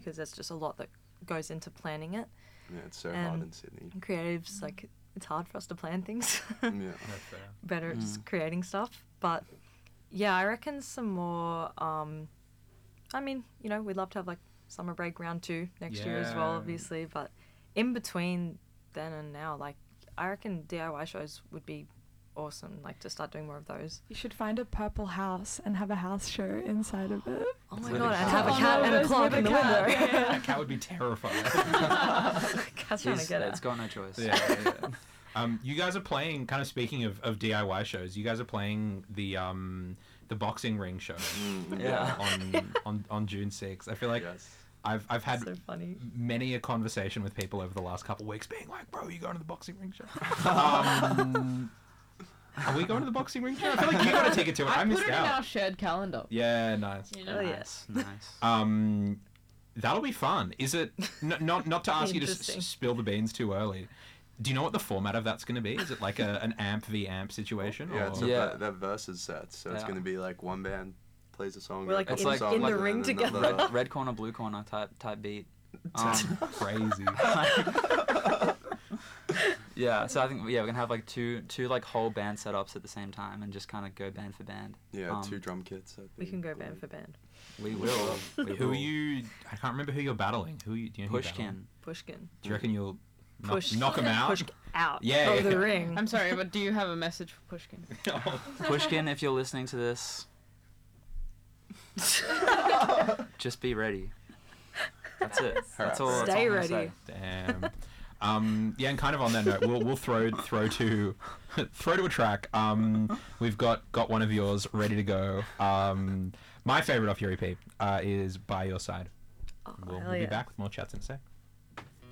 because there's just a lot that goes into planning it. Yeah, it's so And hard in Sydney. Creatives, like, it's hard for us to plan things. Yeah. That's fair. Better at just creating stuff. But yeah, I reckon some more, I mean, you know, we'd love to have like summer break round 2 next year as well, Yeah. obviously. But in between then and now, like, I reckon DIY shows would be awesome, like, to start doing more of those. You should find a purple house and have a house show inside of it. Oh my With god, a and cat. have a cat and a With clock a in the cat, window. That cat would be terrified. Cat's trying to get It's it. got no choice. Yeah. You guys are playing, kind of speaking of DIY shows, you guys are playing the boxing ring show Yeah. on June 6th. I feel like Yes. I've had So funny. many a conversation with people over the last couple of weeks being like, bro, you going to the boxing ring show? Are we going to the boxing ring show? I feel like you got a ticket to it. I I missed put it in our out. shared calendar. Yeah, nice. You know? Oh, yeah. Nice. Nice. That'll be fun. Is it not to ask you to Interesting. spill the beans too early? Do you know what the format of that's going to be? Is it like an amp v amp situation? Yeah, or- it's they're versus sets, so it's Yeah. going to be like one band plays a song. We're like plays in- a song, in the and ring then together. another- Red corner, blue corner type beat. crazy. Yeah, so I think we're gonna have like two like whole band setups at the same time and just kind of go band for band. Yeah, 2 drum kits. I We can think, go or- band for band. We will. We Who will. are you? I can't remember who you're battling. Who you? Do you know who you're battling? Pushkin. Pushkin. Do you reckon you'll Push- knock him out? Push out Yeah, of yeah. the ring. I'm sorry, but do you have a message for Pushkin? Pushkin, if you're listening to this, just be ready. That's it. That's all. That's Stay all I'm gonna ready. say. Damn. Yeah, and kind of on that note, we'll throw to a track. We've got one of yours ready to go. My favorite off your EP is By Your Side. Oh, We'll hell be yeah. back with more chats in a sec.